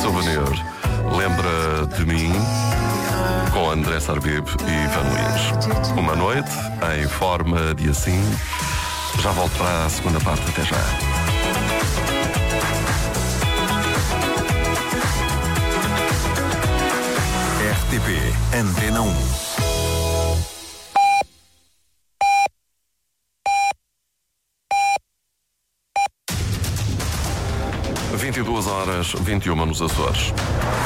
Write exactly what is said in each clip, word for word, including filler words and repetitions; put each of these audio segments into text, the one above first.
Souvenir. Lembra de mim, com André Sarbib e Ivan Lins. Uma noite em forma de assim. Já volto para a segunda parte. Até já. R T P Antena um. vinte e duas horas, vinte e uma nos Açores.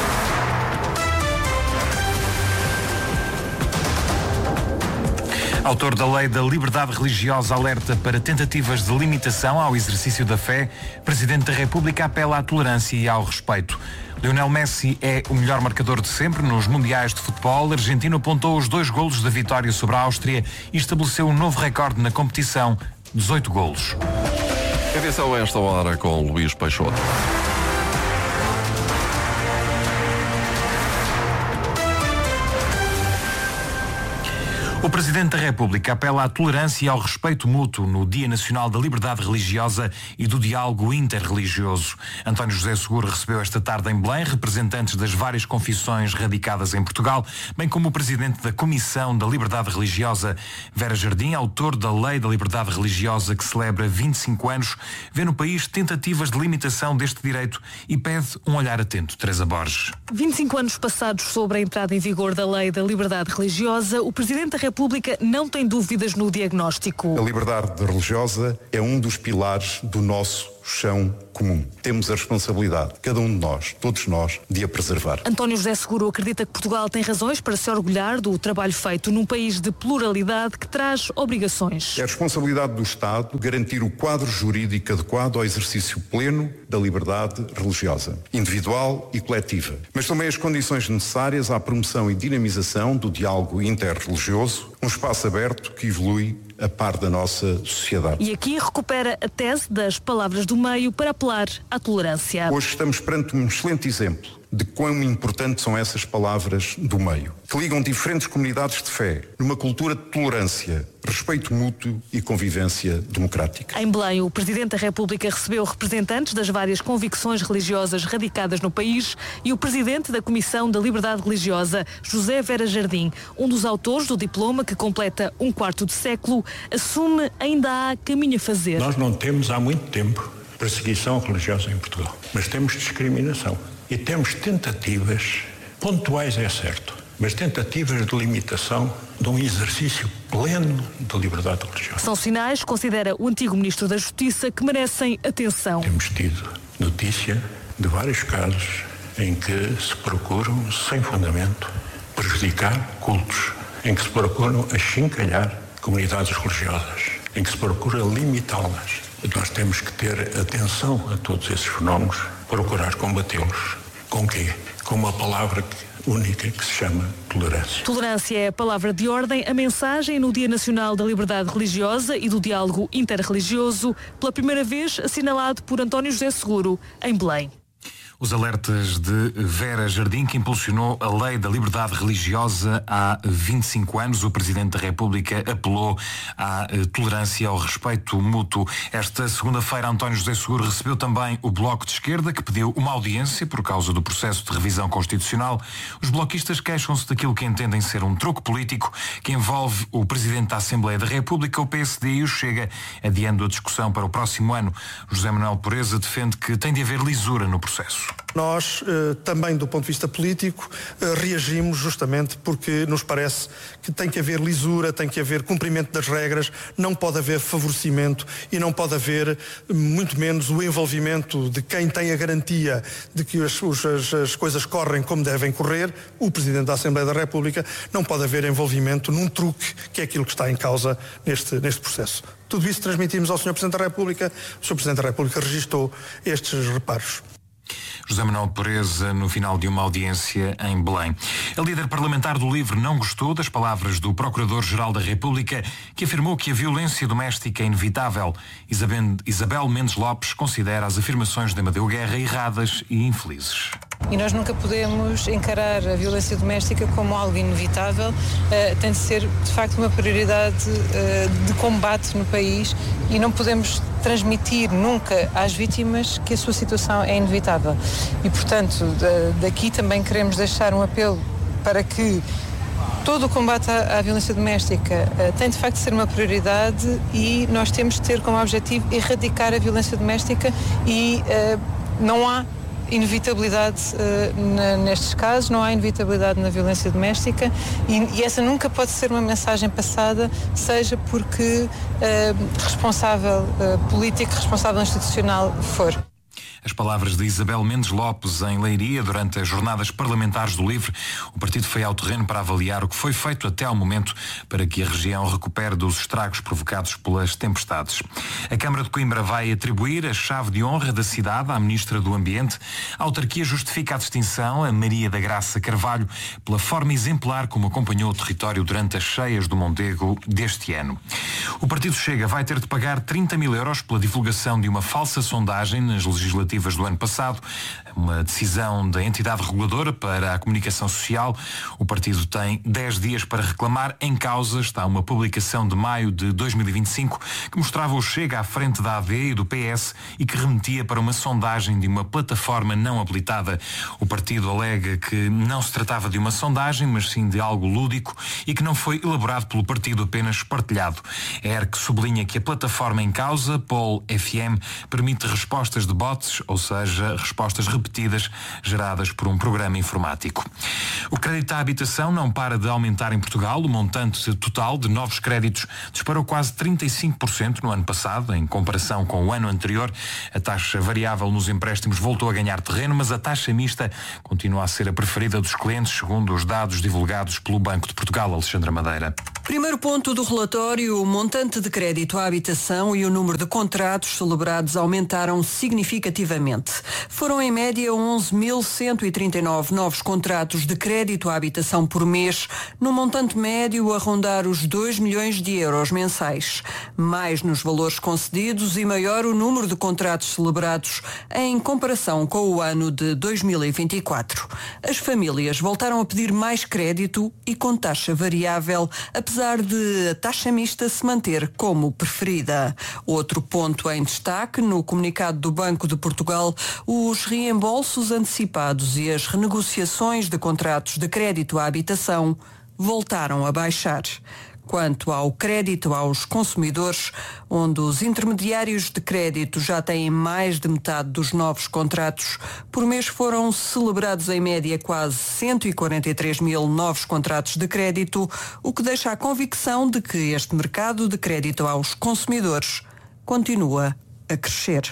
Autor da Lei da Liberdade Religiosa alerta para tentativas de limitação ao exercício da fé. Presidente da República apela à tolerância e ao respeito. Lionel Messi é o melhor marcador de sempre nos Mundiais de Futebol. Argentino apontou os dois golos da vitória sobre a Áustria e estabeleceu um novo recorde na competição, dezoito golos. Edição a esta hora com Luís Peixoto. O Presidente da República apela à tolerância e ao respeito mútuo no Dia Nacional da Liberdade Religiosa e do Diálogo Interreligioso. António José Seguro recebeu esta tarde em Belém representantes das várias confissões radicadas em Portugal, bem como o Presidente da Comissão da Liberdade Religiosa. Vera Jardim, autor da Lei da Liberdade Religiosa que celebra vinte e cinco anos, vê no país tentativas de limitação deste direito e pede um olhar atento. Teresa Borges. vinte e cinco anos passados sobre a entrada em vigor da Lei da Liberdade Religiosa, o Presidente da República não tem dúvidas no diagnóstico. A liberdade religiosa é um dos pilares do nosso chão comum. Temos a responsabilidade, cada um de nós, todos nós, de a preservar. António José Seguro acredita que Portugal tem razões para se orgulhar do trabalho feito num país de pluralidade que traz obrigações. É a responsabilidade do Estado garantir o quadro jurídico adequado ao exercício pleno da liberdade religiosa, individual e coletiva, mas também as condições necessárias à promoção e dinamização do diálogo interreligioso, um espaço aberto que evolui a par da nossa sociedade. E aqui recupera a tese das palavras do meio para apelar à tolerância. Hoje estamos perante um excelente exemplo de quão importantes são essas palavras do meio, que ligam diferentes comunidades de fé numa cultura de tolerância, respeito mútuo e convivência democrática. Em Belém, o Presidente da República recebeu representantes das várias convicções religiosas radicadas no país e o Presidente da Comissão da Liberdade Religiosa, José Vera Jardim, um dos autores do diploma que completa um quarto de século, assume ainda há caminho a fazer. Nós não temos há muito tempo perseguição religiosa em Portugal, mas temos discriminação. E temos tentativas, pontuais é certo, mas tentativas de limitação de um exercício pleno da liberdade religiosa. São sinais, considera o antigo Ministro da Justiça, que merecem atenção. Temos tido notícia de vários casos em que se procuram, sem fundamento, prejudicar cultos, em que se procuram achincalhar comunidades religiosas, em que se procura limitá-las. Nós temos que ter atenção a todos esses fenómenos, procurar combatê-los. Com quê? Com uma palavra única que se chama tolerância. Tolerância é a palavra de ordem, a mensagem no Dia Nacional da Liberdade Religiosa e do Diálogo Interreligioso, pela primeira vez assinalado por António José Seguro, em Belém. Os alertas de Vera Jardim, que impulsionou a Lei da Liberdade Religiosa há vinte e cinco anos. O Presidente da República apelou à tolerância e ao respeito mútuo. Esta segunda-feira, António José Seguro recebeu também o Bloco de Esquerda, que pediu uma audiência por causa do processo de revisão constitucional. Os bloquistas queixam-se daquilo que entendem ser um troco político que envolve o Presidente da Assembleia da República, o P S D e o Chega, adiando a discussão para o próximo ano. José Manuel Pureza defende que tem de haver lisura no processo. Nós, eh, também do ponto de vista político, eh, reagimos justamente porque nos parece que tem que haver lisura, tem que haver cumprimento das regras, não pode haver favorecimento e não pode haver, muito menos, o envolvimento de quem tem a garantia de que as, as, as coisas correm como devem correr, o Presidente da Assembleia da República. Não pode haver envolvimento num truque, que é aquilo que está em causa neste, neste processo. Tudo isso transmitimos ao senhor Presidente da República. O senhor Presidente da República registou estes reparos. José Manuel Pureza, no final de uma audiência em Belém. A líder parlamentar do LIVRE não gostou das palavras do Procurador-Geral da República, que afirmou que a violência doméstica é inevitável. Isabel Mendes Lopes considera as afirmações de Amadeu Guerra erradas e infelizes. e nós nunca podemos encarar a violência doméstica como algo inevitável. Uh, tem de ser, de facto, uma prioridade uh, de combate no país e não podemos transmitir nunca às vítimas que a sua situação é inevitável. E, portanto, daqui também queremos deixar um apelo para que todo o combate à, à violência doméstica uh, tem de facto de ser uma prioridade e nós temos de ter como objetivo erradicar a violência doméstica e uh, não há inevitabilidade uh, na, nestes casos, não há inevitabilidade na violência doméstica e, e essa nunca pode ser uma mensagem passada, seja porque uh, responsável uh, político, responsável institucional for. As palavras de Isabel Mendes Lopes em Leiria durante as jornadas parlamentares do LIVRE. O partido foi ao terreno para avaliar o que foi feito até ao momento para que a região recupere dos estragos provocados pelas tempestades. A Câmara de Coimbra vai atribuir a chave de honra da cidade à Ministra do Ambiente. A autarquia justifica a distinção a Maria da Graça Carvalho pela forma exemplar como acompanhou o território durante as cheias do Mondego deste ano. O Partido Chega vai ter de pagar trinta mil euros pela divulgação de uma falsa sondagem nas legislativas do ano passado, uma decisão da entidade reguladora para a comunicação social. O partido tem dez dias para reclamar. Em causa está uma publicação de maio de dois mil e vinte e cinco que mostrava o Chega à frente da A D e do P S e que remetia para uma sondagem de uma plataforma não habilitada. O partido alega que não se tratava de uma sondagem, mas sim de algo lúdico e que não foi elaborado pelo partido, apenas partilhado. A E R C sublinha que a plataforma em causa, Poll F M, permite respostas de bots, ou seja, respostas repetidas geradas por um programa informático. O crédito à habitação não para de aumentar em Portugal. O montante total de novos créditos disparou quase trinta e cinco por cento no ano passado, em comparação com o ano anterior. A taxa variável nos empréstimos voltou a ganhar terreno, mas a taxa mista continua a ser a preferida dos clientes, segundo os dados divulgados pelo Banco de Portugal. Alexandra Madeira. Primeiro ponto do relatório: o montante de crédito à habitação e o número de contratos celebrados aumentaram significativamente. Foram em média onze mil cento e trinta e nove novos contratos de crédito à habitação por mês, num montante médio a rondar os dois milhões de euros mensais. Mais nos valores concedidos e maior o número de contratos celebrados em comparação com o ano de dois mil e vinte e quatro. As famílias voltaram a pedir mais crédito e com taxa variável, apesar apesar de a taxa mista se manter como preferida. Outro ponto em destaque no comunicado do Banco de Portugal: os reembolsos antecipados e as renegociações de contratos de crédito à habitação voltaram a baixar. Quanto ao crédito aos consumidores, onde os intermediários de crédito já têm mais de metade dos novos contratos, por mês foram celebrados em média quase cento e quarenta e três mil novos contratos de crédito, o que deixa a convicção de que este mercado de crédito aos consumidores continua a crescer.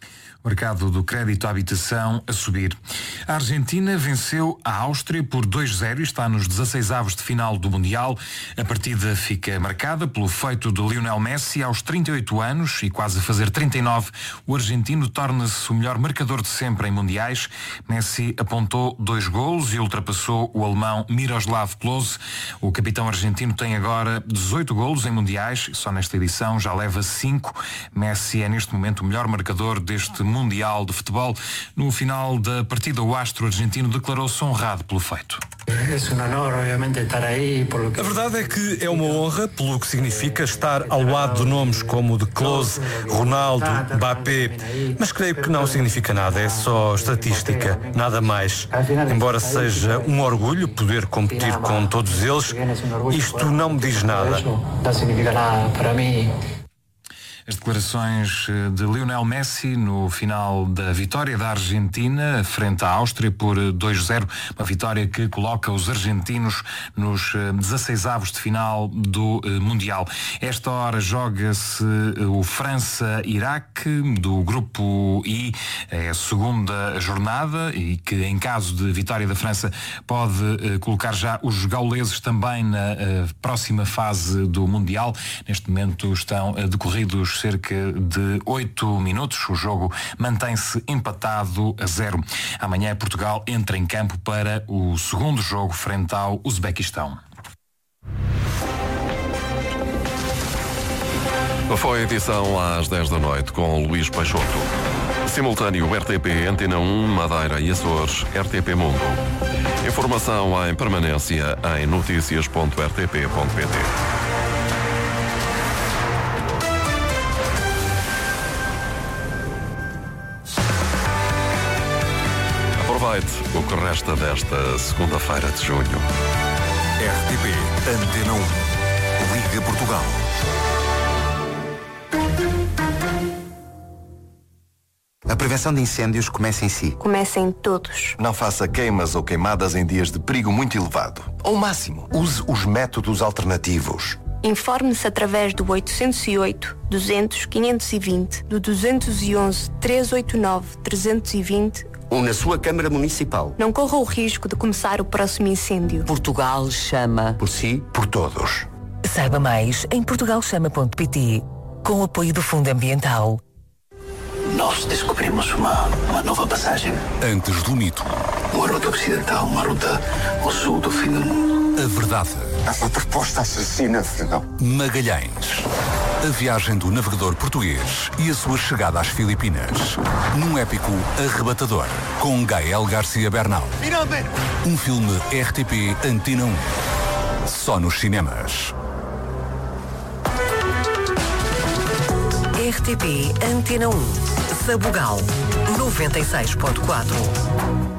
O mercado do crédito à habitação a subir. A Argentina venceu a Áustria por dois a zero e está nos dezasseisavos de final do Mundial. A partida fica marcada pelo feito de Lionel Messi. Aos trinta e oito anos e quase a fazer trinta e nove, o argentino torna-se o melhor marcador de sempre em mundiais. Messi apontou dois golos e ultrapassou o alemão Miroslav Klose. O capitão argentino tem agora dezoito golos em mundiais. Só nesta edição já leva cinco. Messi é neste momento o melhor marcador deste Mundial de Futebol. No final da partida, o astro argentino declarou-se honrado pelo feito. A verdade é que é uma honra pelo que significa estar ao lado de nomes como de Klose, Ronaldo, Mbappé, mas creio que não significa nada, é só estatística, nada mais. Embora seja um orgulho poder competir com todos eles, isto não me diz nada. As declarações de Lionel Messi no final da vitória da Argentina frente à Áustria por dois a zero, uma vitória que coloca os argentinos nos dezasseisavos de final do Mundial. Esta hora joga-se o França-Iraque do grupo I, é a segunda jornada e que, em caso de vitória da França, pode colocar já os gauleses também na próxima fase do Mundial. Neste momento estão decorridos cerca de oito minutos. O jogo mantém-se empatado a zero. Amanhã Portugal entra em campo para o segundo jogo frente ao Uzbequistão. Foi a edição às dez da noite com Luís Peixoto. Simultâneo R T P, Antena um, Madeira e Açores, R T P Mundo. Informação em permanência em notícias ponto r t p ponto p t. Aproveite o que resta desta segunda-feira de junho. R T P, Antena um, Liga Portugal. A prevenção de incêndios começa em si. Começa em todos. Não faça queimas ou queimadas em dias de perigo muito elevado. Ao máximo, use os métodos alternativos. Informe-se através do oitocentos e oito, duzentos, quinhentos e vinte, do duzentos e onze, trezentos e oitenta e nove, trezentos e vinte ou na sua Câmara Municipal. Não corra o risco de começar o próximo incêndio. Portugal chama. Por si, por todos. Saiba mais em portugal chama ponto p t, com o apoio do Fundo Ambiental. Nós descobrimos uma, uma nova passagem. Antes do mito. Uma ruta ocidental, uma ruta ao sul do fim do mundo. A verdade. Essa proposta assassina, Fernão. Magalhães. A viagem do navegador português e a sua chegada às Filipinas. Num épico arrebatador, com Gael Garcia Bernal. Finalmente! Um filme R T P Antena um. Só nos cinemas. R T P Antena um. Sabugal noventa e seis ponto quatro.